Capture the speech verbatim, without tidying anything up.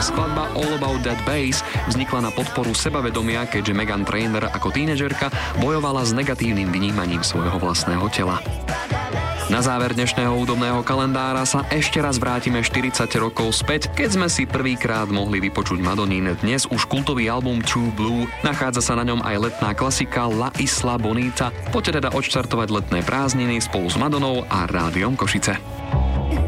Skladba All About That Bass vznikla na podporu sebavedomia, keďže Meghan Trainor ako tínedžerka bojovala s negatívnym vnímaním svojho vlastného tela. Na záver dnešného hudobného kalendára sa ešte raz vrátime štyridsať rokov späť, keď sme si prvýkrát mohli vypočuť Madonín dnes už kultový album True Blue. Nachádza sa na ňom aj letná klasika La Isla Bonita. Poďte teda odštartovať letné prázdniny spolu s Madonou a Rádiom Košice.